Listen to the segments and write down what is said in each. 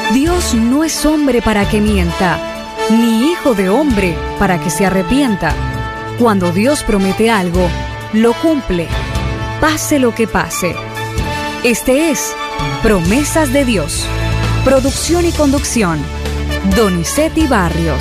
Dios no es hombre para que mienta, ni hijo de hombre para que se arrepienta. Cuando Dios promete algo, lo cumple, pase lo que pase. Este es Promesas de Dios. Producción y conducción, Donizetti Barrios.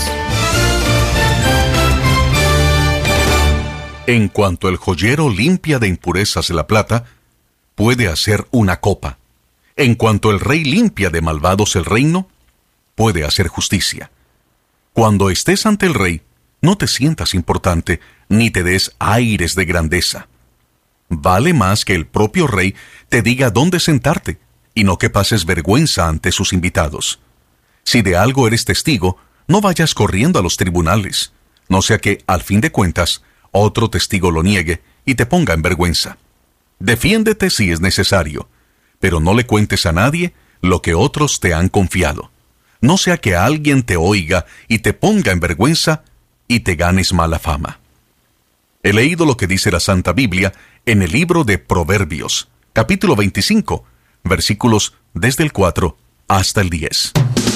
En cuanto el joyero limpia de impurezas la plata, puede hacer una copa. En cuanto el rey limpia de malvados el reino, puede hacer justicia. Cuando estés ante el rey, no te sientas importante, ni te des aires de grandeza. Vale más que el propio rey te diga dónde sentarte, y no que pases vergüenza ante sus invitados. Si de algo eres testigo, no vayas corriendo a los tribunales, no sea que, al fin de cuentas, otro testigo lo niegue y te ponga en vergüenza. Defiéndete si es necesario, pero no le cuentes a nadie lo que otros te han confiado. No sea que alguien te oiga y te ponga en vergüenza y te ganes mala fama. He leído lo que dice la Santa Biblia en el libro de Proverbios, capítulo 25, versículos desde el 4 hasta el 10.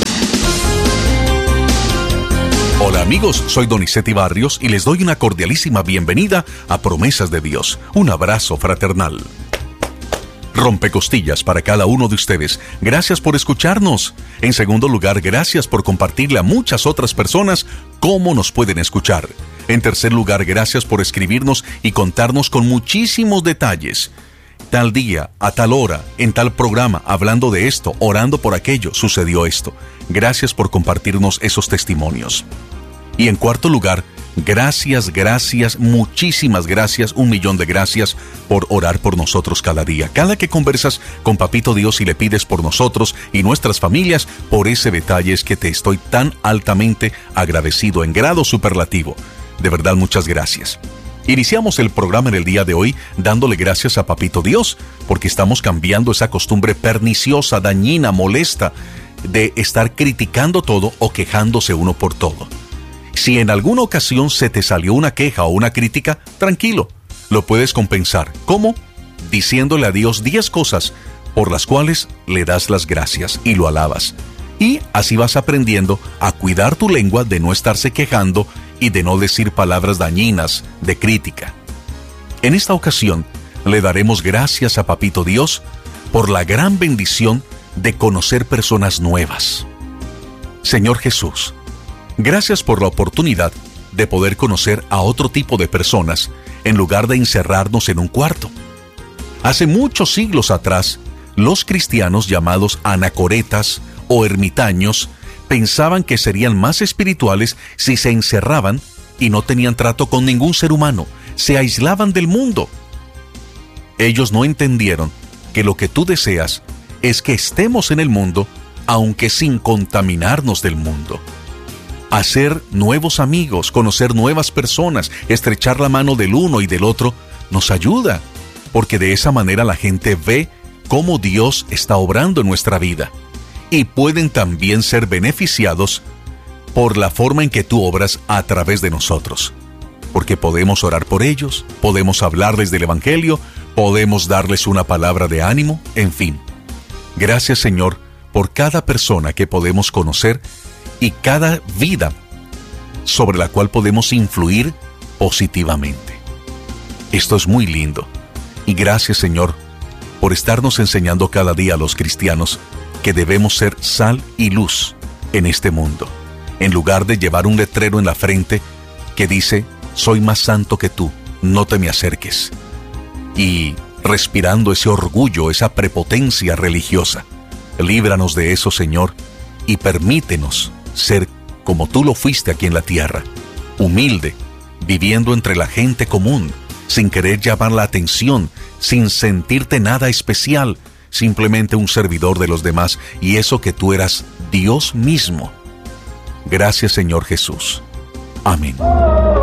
Hola amigos, soy Donizetti Barrios y les doy una cordialísima bienvenida a Promesas de Dios. Un abrazo fraternal. Rompecostillas para cada uno de ustedes. Gracias por escucharnos. En segundo lugar, gracias por compartirle a muchas otras personas cómo nos pueden escuchar. En tercer lugar, gracias por escribirnos y contarnos con muchísimos detalles. Tal día, a tal hora, en tal programa, hablando de esto, orando por aquello, sucedió esto. Gracias por compartirnos esos testimonios. Y en cuarto lugar, gracias, muchísimas gracias, 1,000,000 de gracias por orar por nosotros cada día. Cada que conversas con Papito Dios y le pides por nosotros y nuestras familias, por ese detalle es que te estoy tan altamente agradecido en grado superlativo. De verdad, muchas gracias. Iniciamos el programa en el día de hoy dándole gracias a Papito Dios, porque estamos cambiando esa costumbre perniciosa, dañina, molesta, de estar criticando todo o quejándose uno por todo. Si en alguna ocasión se te salió una queja o una crítica, tranquilo, lo puedes compensar. ¿Cómo? Diciéndole a Dios 10 cosas por las cuales le das las gracias y lo alabas. Y así vas aprendiendo a cuidar tu lengua de no estarse quejando y de no decir palabras dañinas de crítica. En esta ocasión, le daremos gracias a Papito Dios por la gran bendición de conocer personas nuevas. Señor Jesús, gracias por la oportunidad de poder conocer a otro tipo de personas en lugar de encerrarnos en un cuarto. Hace muchos siglos atrás, los cristianos llamados anacoretas o ermitaños pensaban que serían más espirituales si se encerraban y no tenían trato con ningún ser humano, se aislaban del mundo. Ellos no entendieron que lo que tú deseas es que estemos en el mundo, aunque sin contaminarnos del mundo. Hacer nuevos amigos, conocer nuevas personas, estrechar la mano del uno y del otro, nos ayuda, porque de esa manera la gente ve cómo Dios está obrando en nuestra vida. Y pueden también ser beneficiados por la forma en que tú obras a través de nosotros. Porque podemos orar por ellos, podemos hablarles del Evangelio, podemos darles una palabra de ánimo, en fin. Gracias, Señor, por cada persona que podemos conocer y cada vida sobre la cual podemos influir positivamente. Esto es muy lindo. Y gracias, Señor, por estarnos enseñando cada día a los cristianos que debemos ser sal y luz en este mundo, en lugar de llevar un letrero en la frente que dice, soy más santo que tú, no te me acerques. Y respirando ese orgullo, esa prepotencia religiosa. Líbranos de eso, Señor, y permítenos ser como tú lo fuiste aquí en la tierra, humilde, viviendo entre la gente común, sin querer llamar la atención, sin sentirte nada especial, simplemente un servidor de los demás, y eso que tú eras Dios mismo. Gracias, Señor Jesús. Amén.